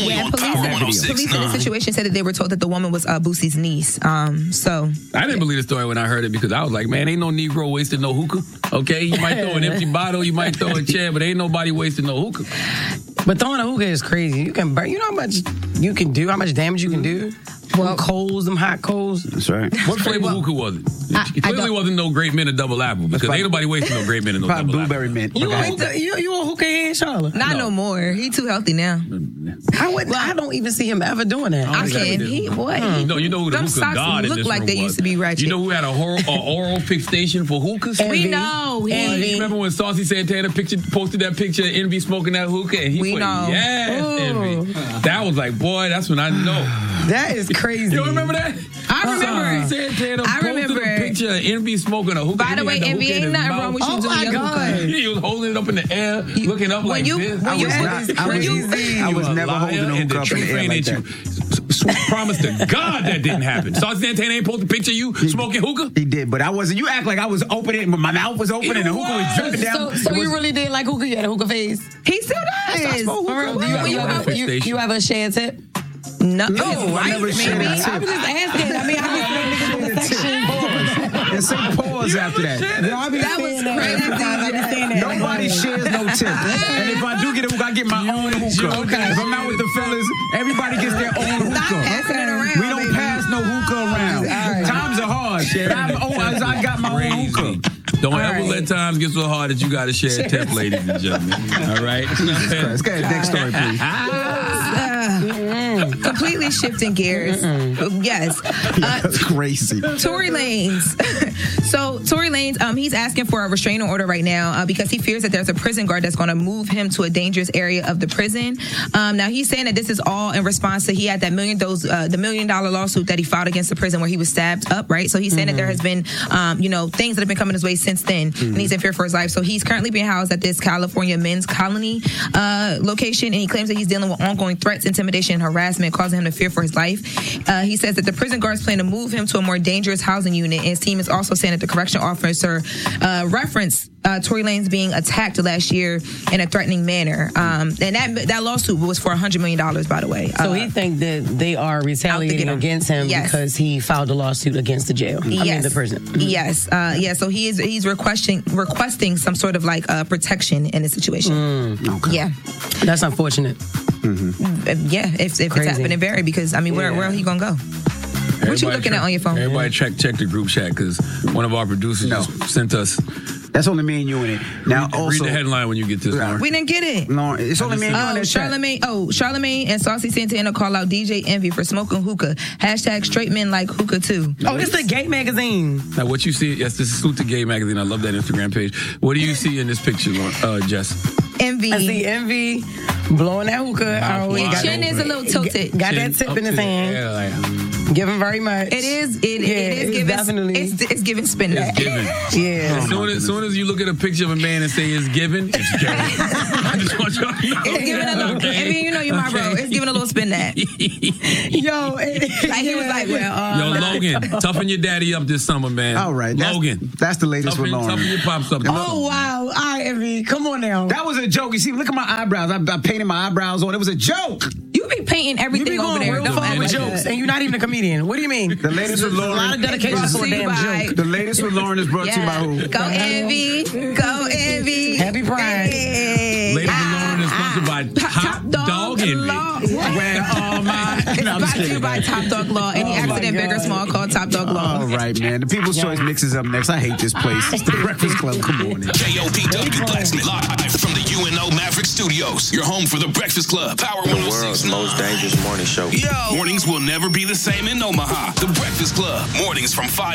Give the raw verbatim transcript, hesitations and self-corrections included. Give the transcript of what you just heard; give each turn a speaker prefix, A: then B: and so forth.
A: Only
B: Yeah,
A: on
B: police,
A: Power
B: police in the
A: 106.9.
B: situation said that they were told that the woman was uh, Boosie's niece. Um, so
C: I didn't believe the story when I heard it because I was like, man, ain't no Negro wasting no hookah. Okay, you might throw an empty bottle, you might throw a chair, but ain't nobody wasting no hookah.
D: But throwing a hookah is crazy. You can burn. You know how much you can do, how much damage you can do? Well, coals, them hot coals.
E: That's right.
C: What flavor
B: well,
C: hookah was it?
B: I-
C: It clearly
B: I don't-
C: wasn't no Great Mint or Double Apple because ain't nobody wasting no Great Mint or no
E: Probably
C: Double
E: blueberry
C: Apple.
E: mint.
D: You, a
E: Okay.
D: hookah, you, you a hookah head, Charlotte?
B: not no. more. He too healthy now.
D: I wouldn't. I don't even see him ever doing that.
B: I
C: exactly.
B: can. He what?
C: You know, you know who the
B: Them
C: hookah
B: socks
C: god in
B: look
C: this
B: like
C: room
B: they
C: was.
B: used to be ratchet.
C: You know who had a, hor- a oral fixation for hookahs?
B: We
D: Envy.
B: know. He,
D: Envy.
C: You remember when Saucy Santana picture, posted that picture of Envy smoking that hookah? And he
B: We
C: put,
B: know.
C: yes,
D: Ooh.
C: Envy. That was like, boy, that's when I know.
D: That is crazy.
C: You don't remember that?
B: I remember.
C: Saucy Santana
B: I
C: posted
B: remember.
C: a picture of Envy smoking a hookah.
B: By
C: He
B: the
C: had
B: way,
C: the
B: Envy
C: hookah in
B: ain't
C: his
B: nothing
C: mouth.
B: wrong with you
D: Oh
B: doing
D: my
B: your
D: God.
B: hookah.
C: He was holding it up in the air, looking up
B: when
C: like
B: you-
C: this.
B: when
E: I
B: you
E: was
B: had
E: not.
B: this
E: I was,
B: crazy-
E: I was
C: You a
E: never
C: liar,
E: holding a
C: and the
E: hookah up in
C: truth
E: the air
C: ain't
E: like
C: that
E: that.
C: you s- s- promise to God that didn't happen. Saucy Santana ain't posted a picture of you smoking hookah?
E: He did, but I wasn't. You act like I was opening, my mouth was open,
C: It
E: and the hookah was
C: was.
E: dripping down.
D: So, so
E: It was-
D: you really did like hookah? You had a hookah face?
B: He still does.
D: For real? Do you,
B: When
D: you,
B: you
D: ever,
B: have-
D: you, you ever shed tip?
B: No,
E: No,
B: his
E: I
B: right,
E: never shared
B: maybe.
E: a tip.
D: I was just asking. I mean, I was in the section.
E: And say pause after that.
B: That was crazy.
E: Nobody shares no tip. And if I do get a hookah, I get my own hookah.
D: Okay.
E: If I'm out with the fellas, everybody gets their own
B: Stop
E: hookah.
B: passing it around.
E: We don't
B: baby.
E: pass no hookah around.
D: right.
E: Times are hard. I'm, oh, I got my own
C: Crazy.
E: hookah.
C: Don't ever
D: right.
C: let times get so hard that you got to share a tip, ladies and gentlemen. All right?
E: Let's get next story, please.
B: Uh, completely shifting gears. Yes. Uh,
E: That's crazy.
B: Tory Lanez. so Tory Lanez, um, he's asking for a restraining order right now uh, because he fears that there's a prison guard that's going to move him to a dangerous area of the prison. Um, now he's saying that this is all in response to he had that million those uh, the million dollar lawsuit that he filed against the prison where he was stabbed up. Right. So he's saying
D: Mm-hmm.
B: that there has been um, you know things that have been coming his way since then,
D: Mm-hmm.
B: and he's in fear for his life. So he's currently being housed at this California men's colony uh, location, and he claims that he's dealing with ongoing threats, intimidation, and harassment, causing him to fear for his life. Uh, he says that the prison guards plan to move him to a more dangerous housing unit, and his team is also saying that the correction officer uh, referenced uh, Tory Lanez being attacked last year in a threatening manner. Um, and that that lawsuit was for one hundred million dollars, by the way.
D: So
B: uh,
D: he think that they are retaliating
B: him.
D: against him
B: Yes.
D: because he filed a lawsuit against the jail. I mean,
B: Yes.
D: the prison.
B: Yes. Uh, yeah. So he is he's requesting requesting some sort of like uh, protection in this situation.
E: Okay.
B: Yeah.
D: That's unfortunate.
B: Uh, yeah. If, if it's
D: Crazy.
B: happening, very because I mean, where
D: Yeah.
B: where are he gonna go? What you
C: Everybody
B: looking
C: check-
B: at on your phone?
C: Everybody check check the group chat because one of our producers
E: No.
C: just sent us.
E: That's only me and you in it. Now,
C: read,
E: also,
C: read the headline when you get this, Lauren.
B: We didn't get it.
E: Lauren, it's only me and you in
B: Oh,
E: that chat.
B: Charlamagne. Oh, Charlamagne and Saucy Santana call out D J Envy for smoking hookah. Hashtag straight men like hookah too.
D: Oh, this is the Gay magazine.
C: Now, what you see, yes, this is Salute the Gay magazine. I love that Instagram page. What do you see in this picture, Lauren- uh, Jess?
B: Envy.
D: I see Envy blowing that hookah. Oh, he
B: His
D: got
B: chin
D: that-
B: is a little tilted.
D: Got
C: Chin
D: that tip
C: up
D: in his
C: to the
D: hand.
C: air, like,
D: Give him very much.
B: It is. It,
D: Yeah,
B: it is
D: it's
B: giving.
D: definitely-
B: It's, it's giving spin
C: it's
B: that.
C: given.
D: Yeah.
C: As soon as, soon as you look at a picture of a man and say it's given, it's given. I just want you to know.
B: It's giving a little.
C: Okay?
B: Envy, you know you're my bro.
C: Okay.
B: It's giving a little spin that.
D: Yo, it,
B: Like he was like, well, uh,
C: Yo, Logan, toughen your daddy up this summer, man.
E: All right. That's,
C: Logan.
E: That's the latest
C: Toughen,
E: with Lauren.
C: toughen your pops up.
D: Oh, wow. All right, Envy. Come on now.
E: That was a joke. You see, look at my eyebrows. I, I painted my eyebrows on. It was a joke.
B: you be painting
D: You
B: everything
D: be
B: over
D: going
B: there.
D: real
B: Don't
D: far
B: act
D: with
B: like
D: jokes,
B: that.
D: and you're not even a comedian. What do you mean?
E: The latest with
D: A lot
E: Lauren.
D: of dedication for a damn
B: Bye.
D: joke.
E: The latest with Lauren is brought to you by who?
B: Go Envy. Go Envy.
D: Happy Pride.
B: Hey.
C: Ladies and
B: Ah,
C: Lauren is sponsored by
B: Top,
C: Top Dog Envy.
B: Law.
E: Where all my...
B: It's
E: No, I'm
B: brought
E: just
B: to you
E: kidding.
B: by Top Dog Law. Any
D: Oh, my
B: accident, big or
D: God.
B: small, call Top Dog Law.
E: All right, man. The People's Choice Mix is up next. I hate this place. It's the Breakfast Club. Come on.
A: J O P W Blacksmith live from the U N O Maverick Studios. Your home for the Breakfast Club. Power
F: The
A: one oh
F: world's
A: six
F: most dangerous morning show.
A: Yo, mornings will never be the same in Omaha. The Breakfast Club. Mornings from five